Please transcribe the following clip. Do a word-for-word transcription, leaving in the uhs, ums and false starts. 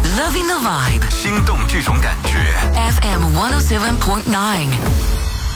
Loving the vibe. 心动这种感觉。 F M one oh seven point nine.